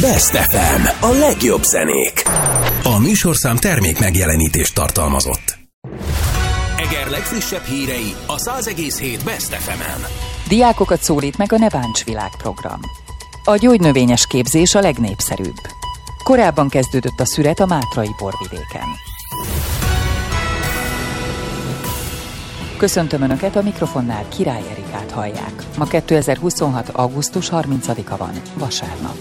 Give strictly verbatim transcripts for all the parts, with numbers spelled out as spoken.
Best ef em, a legjobb zenék. A műsorszám termék megjelenítést tartalmazott. Eger legfrissebb hírei a száz egész hét Best ef emen. Diákokat szólít meg a Ne Bánts világprogram. A gyógynövényes képzés a legnépszerűbb. Korábban kezdődött a szüret a mátrai borvidéken. Köszöntöm Önöket, a mikrofonnál Király Erikát hallják. Ma kétezer-huszonhat. augusztus harmincadika van, vasárnap.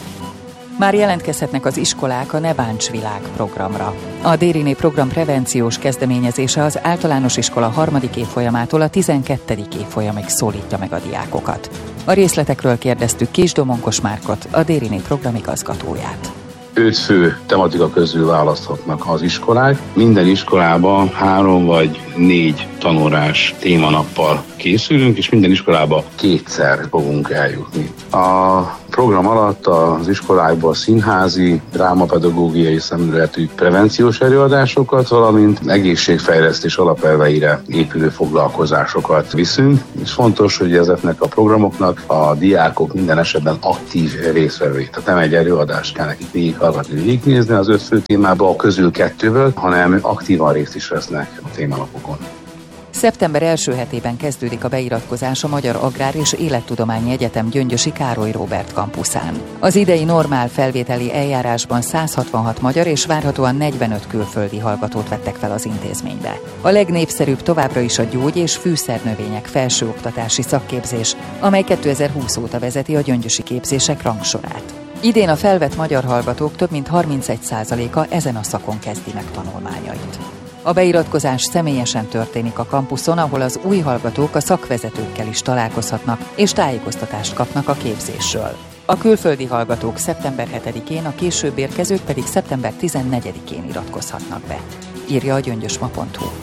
Már jelentkezhetnek az iskolák a Ne Bánts világprogramra. A Dériné program prevenciós kezdeményezése az általános iskola harmadik évfolyamától a tizenkettedik évfolyamig szólítja meg a diákokat. A részletekről kérdeztük Kis Domonkos Márkot, a Dériné program igazgatóját. Öt fő tematika közül választhatnak az iskolák. Minden iskolában három vagy négy tanórás témanappal készülünk, és minden iskolába kétszer fogunk eljutni. A program alatt az iskolákban színházi, drámapedagógiai szemléletű prevenciós előadásokat, valamint egészségfejlesztés alapelveire épülő foglalkozásokat viszünk. És fontos, hogy ezeknek a programoknak a diákok minden esetben aktív résztvevői. Tehát nem egy előadást kell nekik végighallgatni, végignézni az öt fő témában a közül kettőből, hanem aktívan részt is vesznek a témanapokon. Szeptember első hetében kezdődik a beiratkozás a Magyar Agrár és Élettudományi Egyetem Gyöngyösi Károly Róbert kampuszán. Az idei normál felvételi eljárásban száz hatvanhat magyar és várhatóan negyvenöt külföldi hallgatót vettek fel az intézménybe. A legnépszerűbb továbbra is a gyógy- és fűszernövények felsőoktatási szakképzés, amely kétezer-húsz óta vezeti a gyöngyösi képzések rangsorát. Idén a felvett magyar hallgatók több mint harmincegy százaléka ezen a szakon kezdi meg tanulmányait. A beiratkozás személyesen történik a kampuszon, ahol az új hallgatók a szakvezetőkkel is találkozhatnak és tájékoztatást kapnak a képzésről. A külföldi hallgatók szeptember hetedikén, a később érkezők pedig szeptember tizennegyedikén iratkozhatnak be, írja a gyöngyösma pont hu.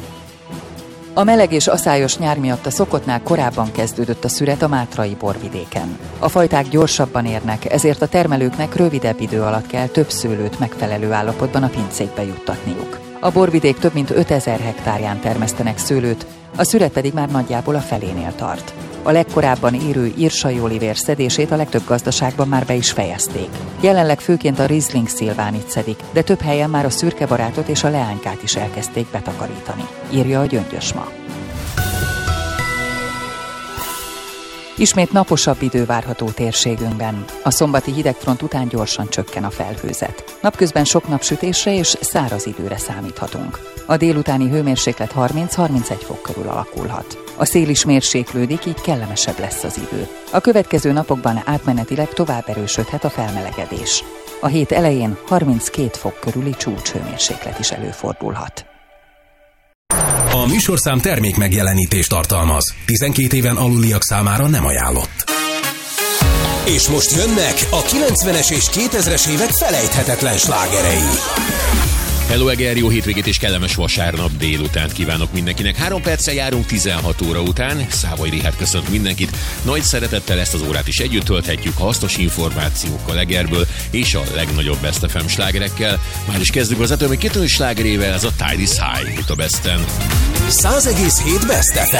A meleg és aszályos nyár miatt a szokottnál korábban kezdődött a szüret a mátrai borvidéken. A fajták gyorsabban érnek, ezért a termelőknek rövidebb idő alatt kell több szőlőt megfelelő állapotban a pincékbe juttatniuk. A borvidék több mint ötezer hektárján termesztenek szőlőt, a szüret pedig már nagyjából a felénél tart. A legkorábban érő írsai olivér szedését a legtöbb gazdaságban már be is fejezték. Jelenleg főként a Riesling szilvánit szedik, de több helyen már a szürkebarátot és a leánykát is elkezdték betakarítani, írja a Gyöngyösma. Ismét naposabb idő várható térségünkben. A szombati hidegfront után gyorsan csökken a felhőzet. Napközben sok napsütésre és száraz időre számíthatunk. A délutáni hőmérséklet harminc-harmincegy fok körül alakulhat. A szél is mérséklődik, így kellemesebb lesz az idő. A következő napokban átmenetileg tovább erősödhet a felmelegedés. A hét elején harminckét fok körüli csúcshőmérséklet is előfordulhat. A műsorszám termék megjelenítést tartalmaz. tizenkét éven aluliak számára nem ajánlott. És most jönnek a kilencvenes és kétezres évek felejthetetlen slágerei. Hello Eger, jó hétvégét és kellemes vasárnap délutánt kívánok mindenkinek. Három perccel járunk tizenhat óra után. Szávai Richárd köszönt mindenkit. Nagy szeretettel ezt az órát is együtt tölthetjük hasznos információkkal Egerből és a legnagyobb Best ef em slágerekkel. Már is kezdjük az etőmű kitűnő slágerével, ez a Tide is High itt a Besten. száz egész hét Best ef